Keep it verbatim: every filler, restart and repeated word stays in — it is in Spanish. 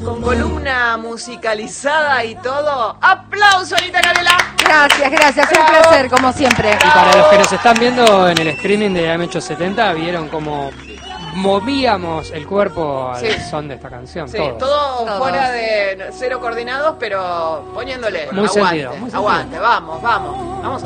con columna musicalizada y todo. ¡Aplauso, Anita Canela! Gracias, gracias, fue un Bravo. placer, como siempre. Y para los que nos están viendo en el streaming de A M ochocientos setenta, vieron cómo movíamos el cuerpo al Sí. son de esta canción. Sí, todos. todo Todos. fuera de cero coordinados, pero poniéndole. Muy aguante, sentido, muy sentido. aguante, vamos, vamos. Vamos.